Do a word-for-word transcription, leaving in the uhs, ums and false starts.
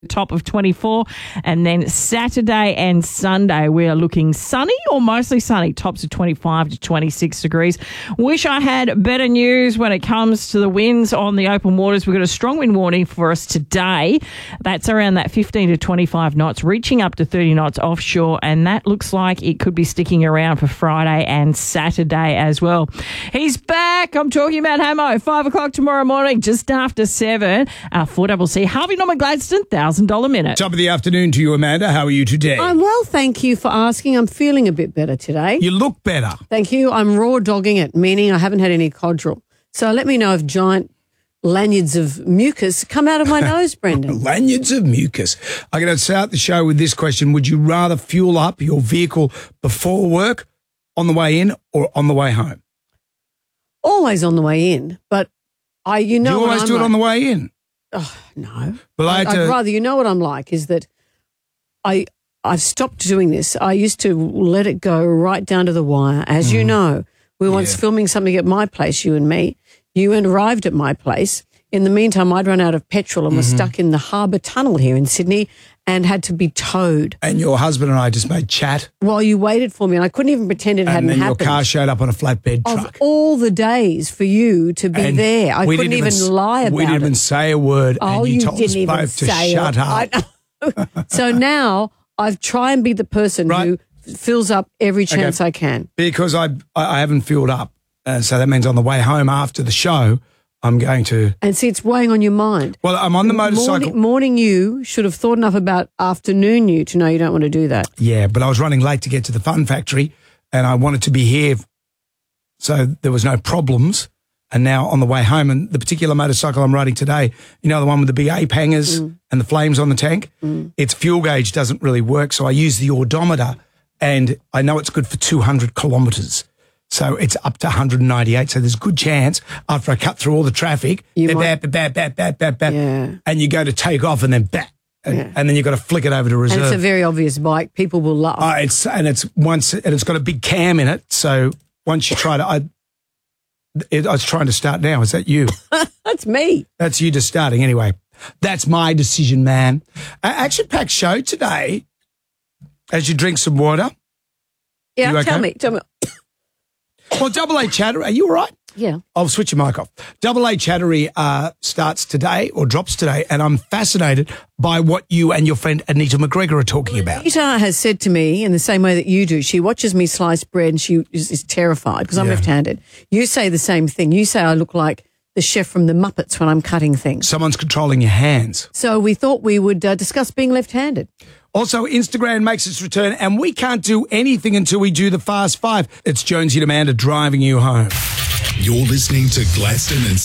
top of twenty-four. And then Saturday and Sunday, we are looking sunny or mostly sunny, tops of twenty-five to twenty-six degrees. Wish I had better news when it comes to the winds on the open waters. We've got a strong wind warning for us today. That's around that fifteen to twenty-five knots, reaching up to thirty knots offshore. And that looks like it could be sticking around for Friday and Saturday as well. He's back. I'm talking about Hamo. Five o'clock tomorrow morning, just after seven. Uh, four C C. Harvey Norman Gladstone, one thousand dollars minute. Top of the afternoon to you, Amanda. How are you today? I'm well, thank you for asking. I'm feeling a bit better today. You look better. Thank you. I'm raw dogging it, meaning I haven't had any Codral. So let me know if giant lanyards of mucus come out of my nose, Brendan. Lanyards of mucus. I'm going to start the show with this question. Would you rather fuel up your vehicle before work, on the way in, or on the way home? Always on the way in, but I, you know, do you always what do I'm it like. on the way in? Oh, no. But I I, had I'd to- rather, you know what I'm like, is that I, I've stopped doing this. I used to let it go right down to the wire. As you know, we were once Yeah. filming something at my place, you and me. You had arrived at my place. In the meantime, I'd run out of petrol and was stuck in the harbour tunnel here in Sydney and had to be towed And your husband and I just made chat, while you waited for me. And I couldn't even pretend it and hadn't then happened. your car showed up on a flatbed Of truck. all the days for you to be And there, I we couldn't didn't even s- lie about We didn't it. even say a word, Oh, and you, you told didn't us even both to say shut it. up. I know. So now I've tried and be the person Right. who f- fills up every chance I can. Because I I haven't filled up. Uh, so that means on the way home after the show, I'm going to... And see, it's weighing on your mind. Well, I'm on the motorcycle. Morning, morning you should have thought enough about afternoon you to know you don't want to do that. Yeah, but I was running late to get to the Fun Factory, and I wanted to be here so there was no problems. And now on the way home, and the particular motorcycle I'm riding today, you know, the one with the big ape hangers Mm. and the flames on the tank, its fuel gauge doesn't really work, so I use the odometer, and I know it's good for two hundred kilometres. So it's up to one hundred ninety-eight. So there's a good chance after I cut through all the traffic, You bap, might- bap, bap, bap, bap, bap, bap, Yeah. and you go to take off and then bat, and, Yeah. and then you've got to flick it over to reserve. And it's a very obvious bike. People will laugh. Uh, it's and it's once and it's got a big cam in it. So once you try to, I, it, I was trying to start now. Is that you? That's me. That's you just starting anyway. That's my decision, man. Uh, action packed show today. As you drink some water. Yeah, You okay? tell me. Tell me. Well, Double A Chattery, are you all right? Yeah. I'll switch your mic off. Double A Chattery uh, starts today or drops today, and I'm fascinated by what you and your friend Anita McGregor are talking about. Anita has said to me in the same way that you do, she watches me slice bread and she is, is terrified because I'm Yeah. left-handed. You say the same thing. You say I look like the chef from the Muppets when I'm cutting things. Someone's controlling your hands. So we thought we would uh, discuss being left-handed. Also, Instagram makes its return, and we can't do anything until we do the Fast Five. It's Jonesy and Amanda driving you home. You're listening to Gladstone and